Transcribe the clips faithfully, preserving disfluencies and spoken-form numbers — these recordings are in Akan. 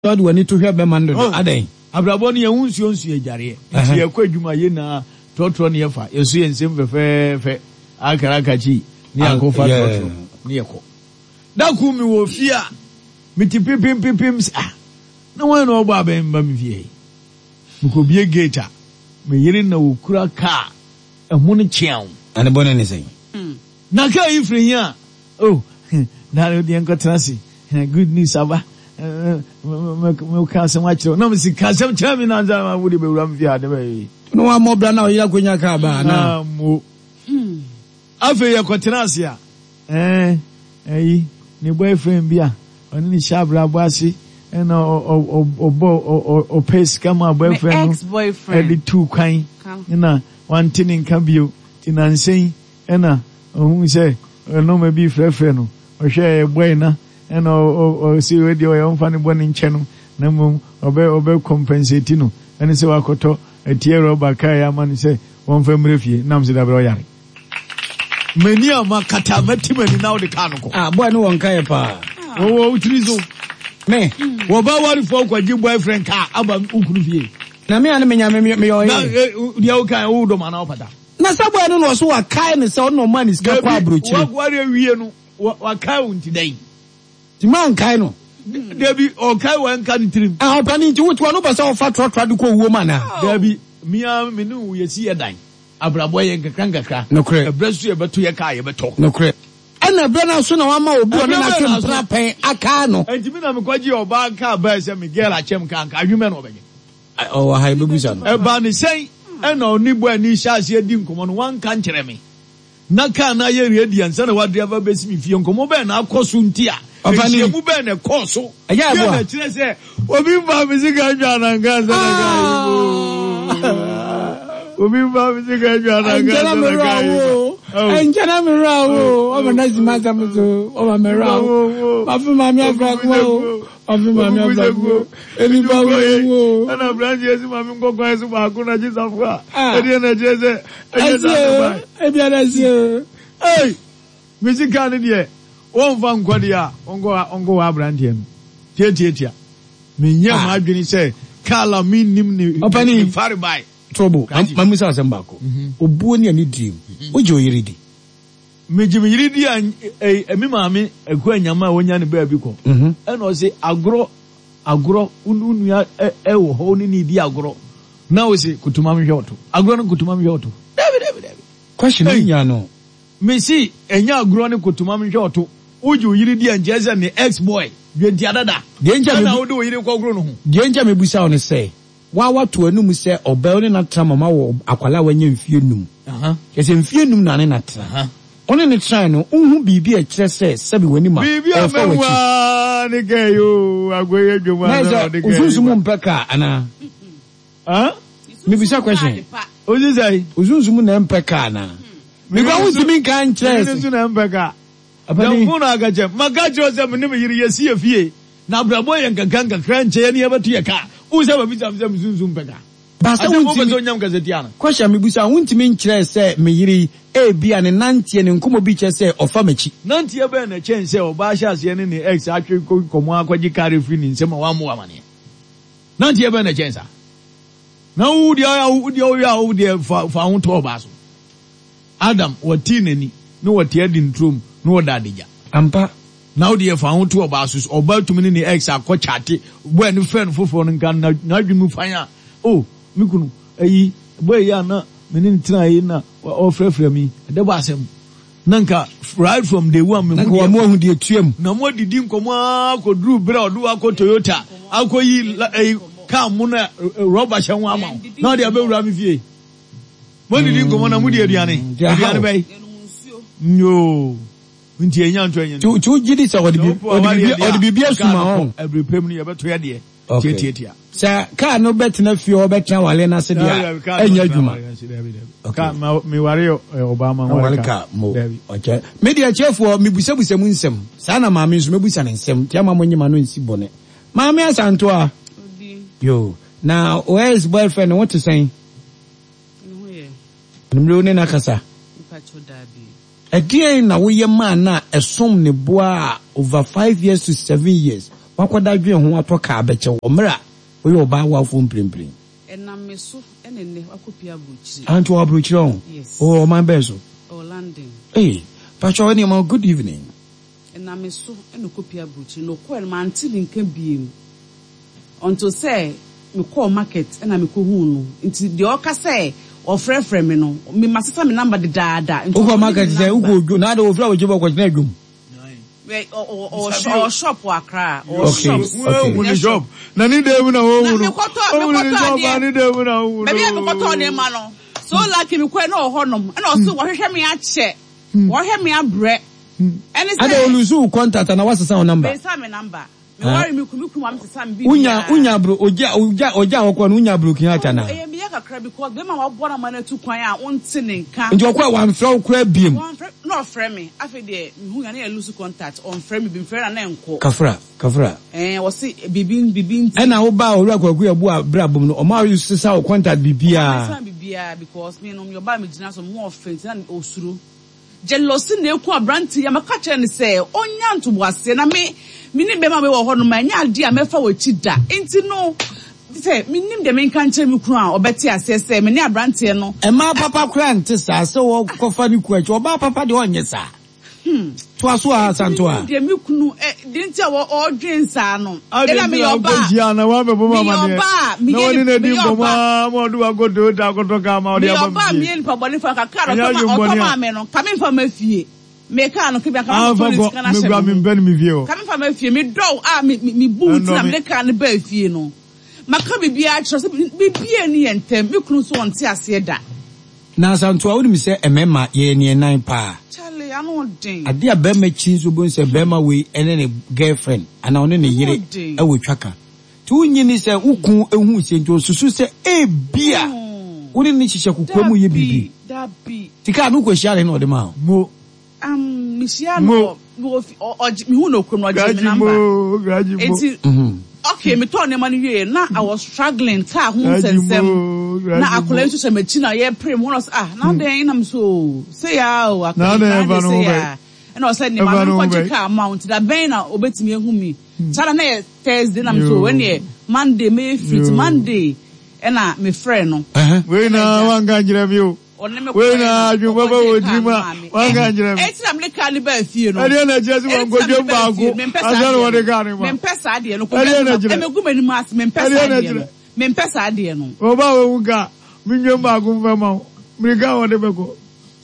God wani to hwe be mando adan abrabo ne ehun nsuo nsuo ejare nti yakwa adwuma ye na trotro ne yefa yesu ye nsem fefe fe akara kachi ni akofa trotro ne yeko da ku mi wo fia miti pipim pipim ah na won no oba be mba mi fie mko bie gate me yiri na wokura ka ehun ne cheaw ane bone ne sei na ka ifrin ya oh na le de enkotrasi good news aba me ka se wa chiro na me si ka se chira mi na nza ma wudi be wura mfi ade be no wa mobra na oyira kwenya ka ba na mo afi ya kotrasi a eh eh ni boyfriend bia oni ni shabra boasi and o o o pace kama boyfriend ex boyfriend e two kwan na one thing in kabio tinansen na ohun se no me bi frefre no o hwe boy na and o o si we dey o mfa ne boni nche no na mum obe obe compensate no ene se wakoto etie roba kai ya man se won fa mrefie nam se da bro yare mani ama kata matimani na o de ka no ko ah boy no won kai pa wo wo utirizo me wo ba wari fo kwaji boyfriend ka aba ukuru fie na me ane menya me me yo na dia o kan wo do ma na opata na sabo ene no so wa kai ne se no man is ka kwa abrochi wa wari awie no wa kai unti dai ti man kai no Debi o kai wa nka ntrim ah opani nti wutu no pesa o fa tro tro de ko wo ma na debi mia me no ye si edan abrabo ye nkaka nkaka ebresu ye beto ye kai ye beto no kre ana brana so na wa ma obi ona na twempra pen aka no enti na me kwaji oba ka ba se me gela chem ka nka adwume no obege o wa hai bebusa no e ba ni sei e na oni bo ani shaase adi nkomo no wan ka nkere me na ka na ye ready ansa na wadria ba besi mi fie nkomo be na akoso nti a ofani mu be na koso ya bo na kire se obi ba me sika dwa na nka sa na ka obi ba me sika dwa na nka sa na ka enjana mi rawo o ma na zima zamuzo o ma me rawo afi ma mi afra ko afi ma mi afra ko eni ba wo ana brand yesi ma mi ngoko yesu ba ko na jisafwa edi na jeze edi e bia na si eh misika ni de won fa nkwade a ongo ongo wa brand ye no tietietia me nya ma adwini se kala mi nim ni fari bai trouble mamu sa asem ko obuo ni ani dream oje oyiridi meji me yiridi an emi maame akwa nyama a wonya ne ba bi ko e no se agro agro unu ya e wo ho ni ni di agro na wo se kutuma me hwoto agro no kutuma me hwoto david david david question ni nya no me si enya agro ne kutuma me hwoto oje oyiridi an jeza ne ex boy dwenti adada de nja me na wo de oyiri ko agro no ho de nja me busa on say wa watu anum se obel ne na tra mama wo akwala wanya mfie num aha kese mfie num na ne na tra aha one ne try no unhu bibi a kire se sabi wani ma bibi a mewa ne gayo agoye dwuma na de gayo uzunzum mpeka ana ah me bisa question ozizai uzunzum na mpeka ana me ba uzumi kan kire se na mpeka abani funa agaje magajo se me ne yiri yesi afie na brabo ye nkankan kakran che ne yabatu ye ka uza ba bisa bisa mzunzum peka basa wunti mo nyam gazetiana kwasha me busa wunti me nkire se me yiri e bia ne nantie ne nkomo bi che se ofa machi nantie be na chen se oba sha se ne ne ex atwe komo akwaji kare free ni nsema wa mo amane nantie be na chen sa na wudi ya wudi ya wudi fa fa ho to ba so adam wati nani no wati adin trum no wadadija ampa now the fa ho to oba so oba tumi ni ex akochate bo ani friend fofo no kan na adwunu fanya oh mikunu ayi boy ya na menin tira yi na o frefre mi de ba asem nanka right from day one me mo mo hu de tuam na mo didi nkomo akodru bra odu akọ Toyota akoyi ka mu na rubber hye ho ama na de abewura mi fie mo didi nkomo na mu de aduane aduane bai nyo nti enya nto enya tu tu gidi sa odi bi odi bi bi asuma ho every payment you beto ya de tietietia sa ka no betina fie obetna wale na se dia enya adwuma ka me ware Obama wale ka mo okay media chef wo mebusabusa mu nsem sa na maame nso mebusa ne nsem tia ma monyima no nsi bone maame asanto a yo na where is boyfriend what to say no ye nimro ne nakasa pacho dabi again na we man na esom ne boa over five years to seven years wakoda dwen ho atoka abeche wo mra oye oba wa fo mprimprim enam meso enene akopia bruchi anto wa bruchi on oh man bezo oh landing eh pacho any ma good evening enam meso enokopia bruchi no ko el man ti nka biem unto say me call market ena me ko hu no nti de oka say o frɛ frɛ me no me masesa me number de daada nti ko market say ugo na de o frɛ o jibo ko na adwum we o o shop Accra o shop o shop na ni de mu na wo mu me koto me koto ni de mu na wo me be me koto ne ma no so like me kɔ na o honom na o so wo hwehwɛ me akyɛ wo hwɛ me abrɛ any say ada oluzu contact na wasesa o number be sa me number me worry me kunu kunu am sesa me bi unya unya bro oja oja oja wokɔ no unya bro kin acha na eh me yakakra because be ma wa bɔ na ma na tu kwan a wonte ne nka nti okɔ wa mfrɛ okɔ abiem no friend me afi de hu ya na lose contact on friend me bi friend na enko kafra kafra eh wo se bibin bibin e na wo ba owura kwaku abu abra bom no o ma use sesa o contact bibia sesa bibia because me no me ba me gina so more offense na osuro jealousy na eku abranti ya maka kire ne se onya ntobo ase na me me ni be ma be wo ho no ma nya ade a mefa wo chi da enti no say me nim de me kan kire me kru a obeti ase se me ni abranti no e ma papa kra nte sa se wo kofa ni ku achi oba papa de onye sa hmm to aso a santo a de me kunu e de nti a wo odwen sa no e na me yoba na wa me bo mama ne na woni na di bo ma mo do agodo da agodo ka ma o de aba yoba me ni pa boni fa ka ka ro to ma me no ka me fa ma fie me ka no ke bia ka ma to kana she me gba me ben me vie o ka me fa ma fie me do a me me boot na me ka ne ba fie no maka bibia akro se bibia ni entem me kunu so onte ase da na santo a woni se emema ye ni nan pa chale anu den ade a be ma chi so bon se be ma we ene ne girlfriend ana one ne yire e wo twaka tu nyini se ukun ehu se nto susu se e bia woni ni hihye kokwa mu ye bibi da bi tika no ko hia le no de ma mo am misia no wo mi hu no kunu oje me number gaji mo enti okay me turn man wie na I was struggling ka hu sensem na akola nso se machina ye pray mo no ah na den na so say ya o akola na say ya and I said ni ma no kwaji ka amount da ben na obetimi ehu mi sala na Thursday na so when ye Monday me fit Monday and na me friend no we na wanga njira mi o we na adwuma ba wodima wanga njira mi eti na me ka ni ba fie no ade na jesu wangodwe baako azara wode ka ni ma me mpesa ade no ko e me guma ni mas me mpesa ade no me mpesa ade no oba wo wuga minwe baako mfa ma me ga wode beko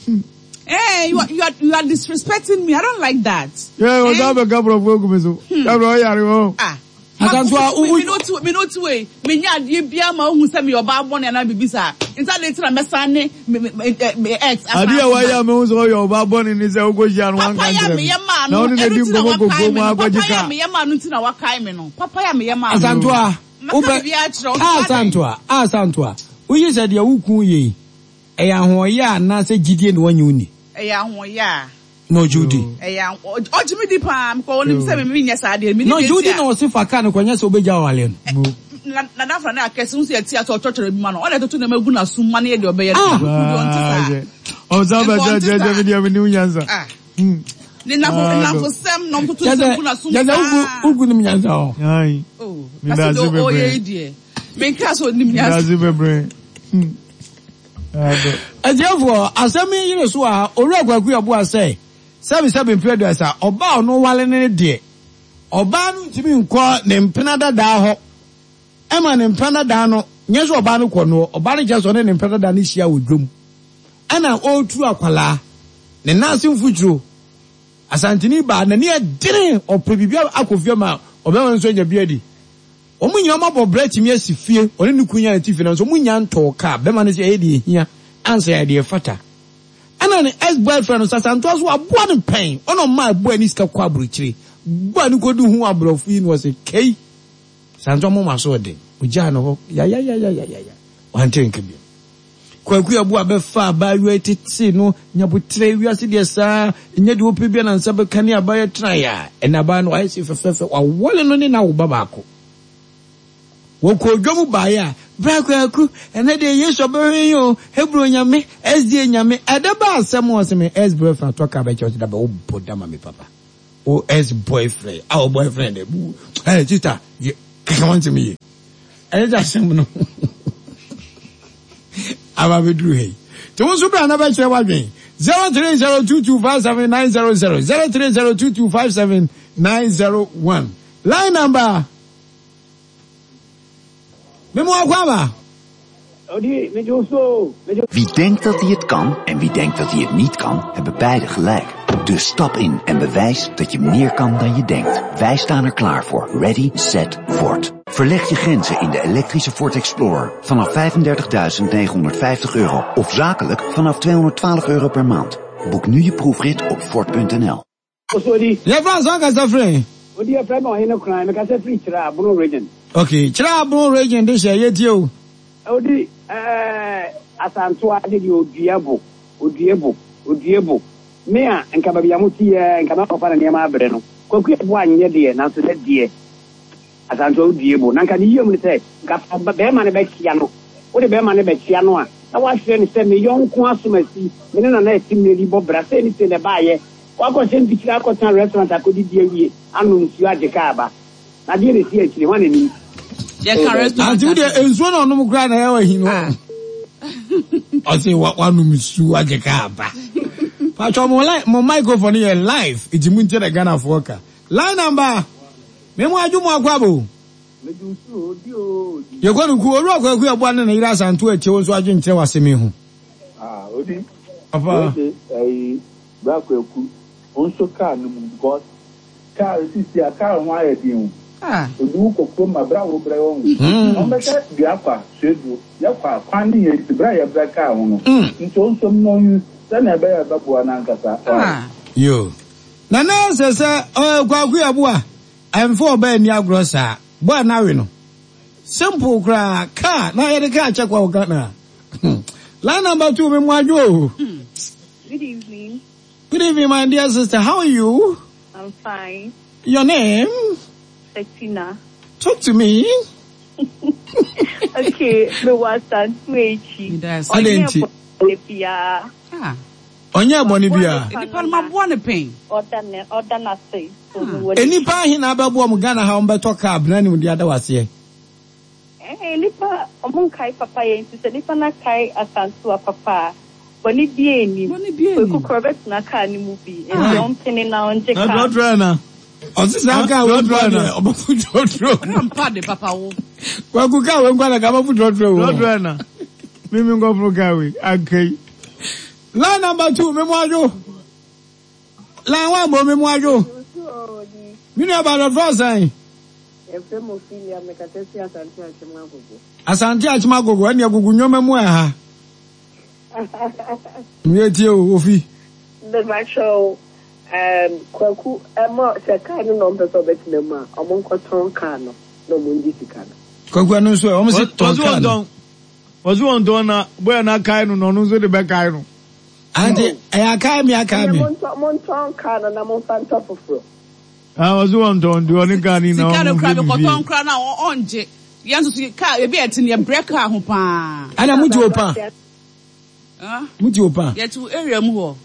eh you are, you are you are disrespecting me. I don't like that. Yeah, o da be gabro fo gume so gabro yare o ah asantua we know to we know to way me nya ade bia ma hu se me oba bone na bibisa internet na mesane me ex ade wa ya me hu so yo oba bone ni se ogoji anu wan kan papa ya me ya ma no na ni di gogo gogo mu agwaji ka papa ya me ya ma no nti na wakai me no papa ya me ya ma asantua ube asantua asantua uyi se de wukun ye e ya ho ya na se gidie no wanyu ni e ya ho ya no Judy eh ya ojimi di pa am ko oni se me me nya sa de me no Judy no se fa ka no kwanya se obeja wale no na na fra na akese unse ati ato chochoro bi ma no ole to to na magu na sum ma na ye de obeye no o za ba ja ja ja video me ni unyanza ah ni na ko na ko sem no to to se magu na sum ja ja ugu ugu ni unyanza o ai oh kasi do o ye die me nka so ni unyanza azu bebre hm ado ajefo asemi yire so a oru agwagu abo ase seven seven predators a oba ono wale ne de oba no ntimi nko ne mpena dada ho ema ne mpena dada no nyeso oba no kono oba no jeso ne mpena dada no hia wodwom ana o tu akwala ne nasi mfuturo asantini ba na ne adire oprebibia akofie ma oba won so nya biadi omunya mabo breti mi asifie one ne kunya na tifi na so munya nto ka be ma ne se e de hia ansa ya de fata ana ne ex boyfriend no sasanto so aboa ne pen ono ma aboa ni sika kwa abrochire boa ni kodu hu abrofu yi no se kei santo mo maso de uja no ho ya ya ya ya ya ya wante nkebi kwaku aboa be fa ba wi tete no nyabotre wi ase de sa nya de opi bia na nsa be kane aba ya tran ya ena ba no ai se fefefe wa wole no ne na wo baba ko woko dwomu ba ya brakwaku ene de yeso be yo hebro nyame sd nyame edeba asem o se me ex boyfriend to ka ba church da ba oboda ma me papa O ex boyfriend. Our boyfriend. Hey, Tita, you come on to me. And that's some. I will do hey. To one super another chair again. Zero three zero two two five seven nine zero zero zero three zero two two five seven nine zero one. Line number. Memo Aquaba. Wie denkt dat hij het kan en wie denkt dat hij het niet kan, hebben beide gelijk. Dus stap in en bewijs dat je meer kan dan je denkt. Wij staan er klaar voor. Ready, set, Ford. Verleg je grenzen in de elektrische Ford Explorer vanaf vijfendertigduizend negenhonderdvijftig euro of zakelijk vanaf tweehonderdtwaalf euro per maand. Boek nu je proefrit op Ford punt n l. Ja, Frans, wat is dat vriend? Oké, Chirabro region, dit is je tio. Odi eh asantua de di odiebo odiebo odiebo me a nka ba bia muti eh nka ma papa na niam abre no kwaku ebo anye de na so de de asantua odiebo na nka ni yom ni se nka be ma ne be kia no o de be ma ne be kia no a na wa hwe ni se me yonko asomasi me ne na na etim ne libo bra se ni se ne ba ye wa ko se ndikira ko tan restaurant akodi die wie anu nsu ageka aba na de ne si akire wane ni Yeah, carrot. I do the is one on no grad I him. I say what one misu ajekaba. Pacho mo like mo microphone here live. It's munche the Ghana worker. Line number. Memo ajumo akwabo. You're going to go rock we are born in Iras and two eche so ajun kire wasemi hu. Ah, odi. Apa. Eh, ba kwaku. Onso car no because car sisi a car ho ayedin. Ah. Odu kokko ma bra wo bra wo. On be ka biafa sedu. Ya kwa kwani ye bra ya bra ka ho no. Nto nso no yu se na be ya ba bo na nkasa. Ah. Yo. Na na se se o kwaku abu a. Emfo ba ni agrosa. Bo na we no. Simple cra car na ye de car check wa Ghana. Line number two me mwajo. Good evening. Good evening my dear sister. How are you? I'm fine. Your name? Sexina. Talk to me. Okay, the was and Switchy. Yes. Adenti. Olivia. Ah. Onya boni bia. Any part my one pain. Order order na say. Eni pa hin ababo mu Ghana ha umbeto ka abna ni mu dia da wase. Eh, nipa omun kai papa yen se nipa na kai asantu papa. Boni bie ni. Boni bie ni. Ku korobet na ka ni mu bi. E don pene na onje ka. Na dro na. Osi na ka we dro na. Obafu dro dro. I'm pade papa wo. Kwa ku ka we ngwana ka bafu dro dro. Dro dro na. Mimi ngo fro ka we. Okay. Line number two me mwajo. Line one bo me mwajo. Mini about the first time. Asante Achimagogo ani agugu nyome mu ha. Mieti o ofi. The macho um kwaku emo se ka ni no mpeso betina mu a omo nkoton ka no no mu ndi sika no. Kwaku anu so omo se ton ka no. Wazu on don na boy na kai no no so de be kai no. Ante e aka mi aka mi. Mon ton ka no na mon fan top of. Ah, wazu on don do ni ka ni na. Sika no kra ko ton kra na onje. Yanso so ka e be etin ye break ka ho pa. Ana muti opa. Ah? Muti opa. Ye to area mu ho.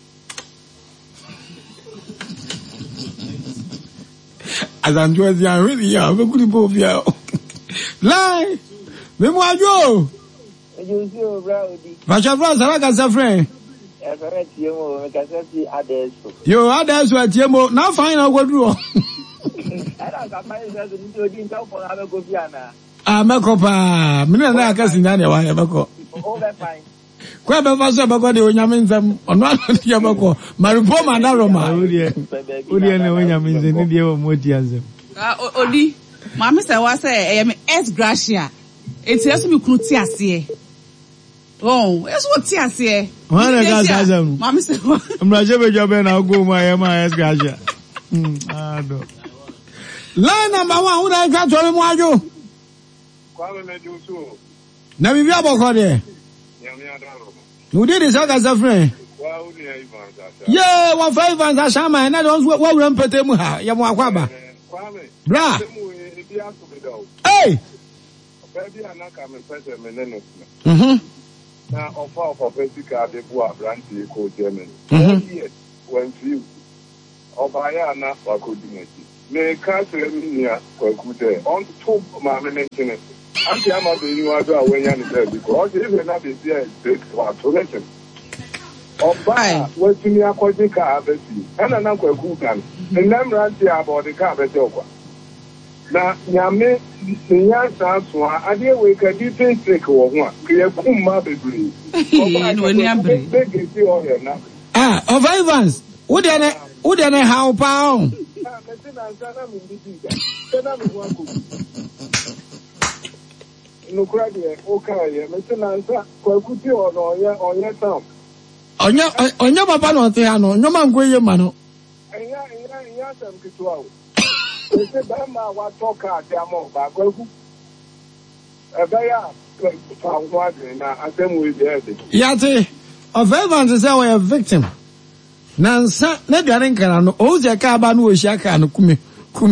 Azanjo ezi an really ya be kuli bo bia. Lai. Me mo ajo. Ejo si o bra odi. Ba cha bra sala ka sa friend. E fere tie mo me ka se ti adeso. Yo adeso tie mo na fine na go duro. Era ka pa se so ni odi nta ko na be go bia na. Ah meko pa. Me na na ka sinya ne wa ya meko. O be fine. Kwa be fa so be go de onyame nsam ono anu dia meko. Maripo ma na roma. Odi odi ne onyame nze ni dia wo moti azem. Ah odi. Mama say wa say e me ex gracia. Enti eso mi kunu ti ase. Oh, eso ti ase. Wana ga azem. Mama say wa. Mraje be jobe na go ma ya ma ex gracia. Hmm, ah do. Line number one, who da ka tole mu ajo? Kwa me do so. Na mi bia boko de. Yami adaro. You did this aga sa friend. Wa uni ya Ivan Sasa. Yeah, one five and Shama na don wa we mpete mu ha, ya mu akwaba. Kwa me. Bra. Bi aso be do. Hey. Baby anaka me pese me neno. Mhm. Na offer of physical de bo abranti ko Germany. Mhm. Yes, when few. Obayana Wakudinati. May Catherine Minia Kwakude on top of my maintenance. Anti Amado, you are doing when you're there because even not is there is to listen. Obaya, what's in your Quatica Abbey, and an uncle Kugan, and then Ranty about the carpet over. Now, Yame, the young sons were, I dear we can do things take over one. We have come mably. Ah, of Evans, would I, would I how pound? No crack, okay, Mister Nansa, Kwakuti or your town. On your, on your papa, no, Theano, no man, go your mano. And ya, and ya, some Kituao. They said, Bama, what talk at Yamo, Baku. A bear, found one, and I them with the Yate, of Evans is our victim. Nansa, let the Arinka, oh, the Cabanu, Shaka, and Kumi, Kumi.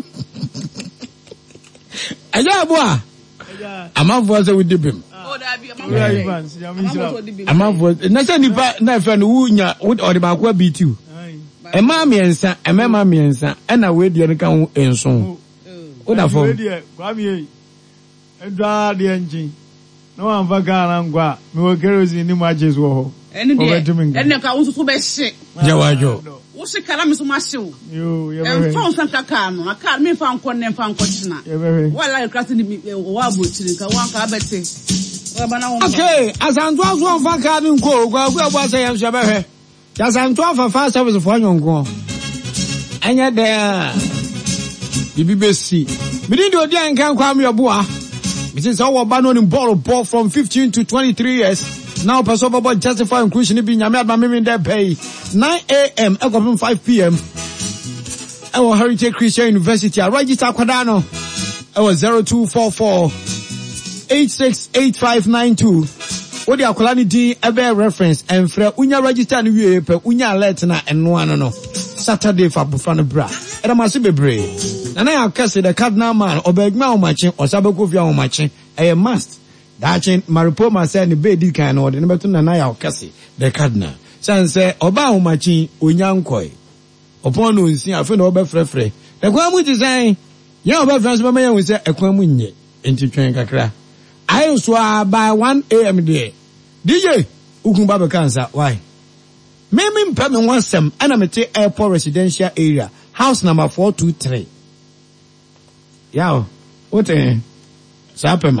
Ayaboa. Ama voice with dibim. Oh, that be a ama voice. Na say nipa na fa no wunya with or the bakwa beat you. E ma miensa, e ma ma miensa, e na we de nka ho enso. O da fo. We de kwa mi e dwa de engine. No am va Ghana ngwa, me wo kerosene ni ma jesu ho. Eni de. Eni ka wo so be hye. Jawajo. Wo se kala me so ma hye. Yo, ye be. E fa on kaka no, aka me fa nkɔ ne fa nkɔ china. Ye be. Wala e krase ni wa bo chiri nka wan ka bete. Okay, asanto aso on fa ka ni nko, gwa gwa bo say yam be hwe. Asanto afa fa service for nyonko. Anya de. Bibi be si. Me di do dia nkan kwa me oboa. Me say so wo ba no ni ball ball from fifteen to twenty-three years. Now, person about justify inclusion be nyame adma me there pay nine a m e five p m Our Heritage Christian University register kwadano our zero two four four eight six eight five nine two. What the akwala din ebe reference and fra unya register ni wie pe unya alert na eno ano no Saturday for bufra no bra era mase bebre na na yakase the cardinal man obegma omache osabeko fia omache e must Dachin Maripoma said the bed can order number two Naya Cassie, the cardinal. San say Oba Umachi, Unyankoi. Upon who see a friend over Frefre. The Quamu design, young about Francis we say a Quamunye into train Kakra. I swear by one a m day. D J Ukumbaba cancer, why? Maybe Pemmy wants some Anamate Airport residential area, house number four two three. Yow, what a Sapema.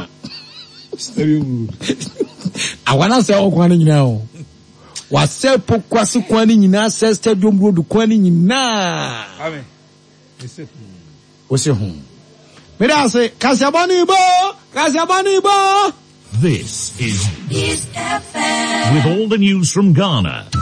I wanna say all kwani nyina wa se pokwase kwani nyina se stadium road kwani nyina amen ose hu me da say kasabani bo kasabani bo. This is East F M with all the news from Ghana.